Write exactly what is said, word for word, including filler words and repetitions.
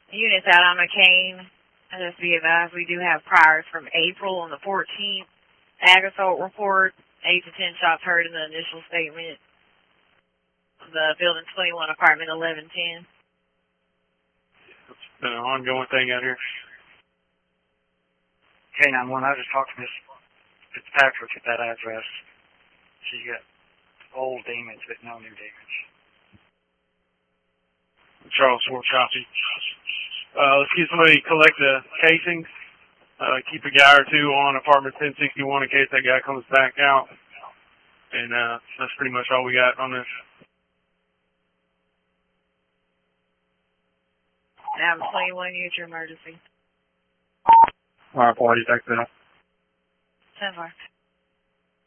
Units out on McCain. Just be advised, we do have priors from April on the fourteenth. Ag assault report, eight to ten shots heard in the initial statement. The building twenty-one, apartment eleven ten. It's been an ongoing thing out here. K nine one, I just talked to Miss Fitzpatrick at that address. She's got old damage, but no new damage. Charles Ford copy. Uh, let's get somebody collect the casings. Uh, keep a guy or two on apartment ten sixty-one in case that guy comes back out. And uh, that's pretty much all we got on this. Now twenty-one, use your emergency. All right, party, thanks for that. ten four.